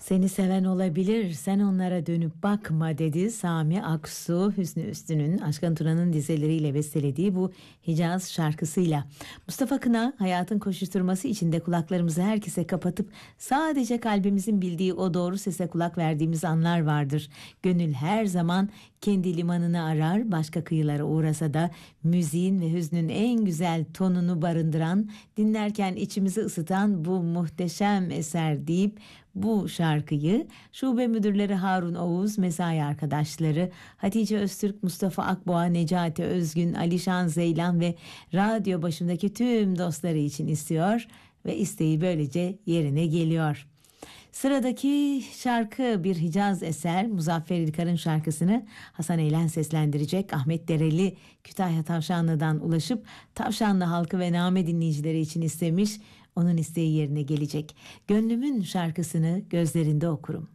Seni seven olabilir, sen onlara dönüp bakma dedi Sami Aksu, Hüsnü Üstün'ün Aşkın Turan'ın dizeleriyle bestelediği bu Hicaz şarkısıyla. Mustafa Kına hayatın koşuşturması içinde kulaklarımızı herkese kapatıp sadece kalbimizin bildiği o doğru sese kulak verdiğimiz anlar vardır. Gönül her zaman kendi limanını arar, başka kıyılara uğrasa da müziğin ve hüznün en güzel tonunu barındıran, dinlerken içimizi ısıtan bu muhteşem eser deyip bu şarkıyı şube müdürleri Harun Oğuz, mesai arkadaşları Hatice Öztürk, Mustafa Akboğa, Necati Özgün, Alişan Zeylan ve radyo başındaki tüm dostları için istiyor ve isteği böylece yerine geliyor. Sıradaki şarkı bir Hicaz eser. Muzaffer İlkar'ın şarkısını Hasan Eylen seslendirecek. Ahmet Dereli Kütahya Tavşanlı'dan ulaşıp Tavşanlı halkı ve Name dinleyicileri için istemiş. Onun isteği yerine gelecek. Gönlümün şarkısını gözlerinde okurum.